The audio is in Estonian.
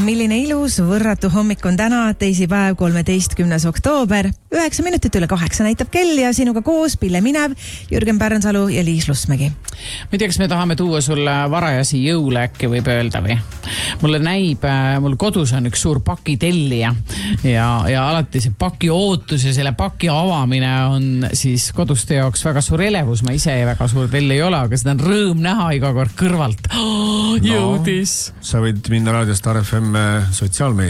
milline ilus võrratu hommik on täna, teisipäev, 13. oktoober. 9 minutit üle 8 näitab kell ja sinuga koos Pille Minev, Jürgen Pärnsalu ja Liis Lussmägi. Ma ei tea, kas me tahame tuua sulle varajasi jõule äkki võib öelda või? Mulle näib, mul kodus on üks suur pakitellija ja alati see paki ootus ja selle paki avamine on siis koduste jaoks väga suur elevus. Ma ise väga suur telli ei ole, aga seda on rõõm näha iga kord kõrvalt. Jõudis! Sa võid minna Raadio Star FM sotsiaalmeedia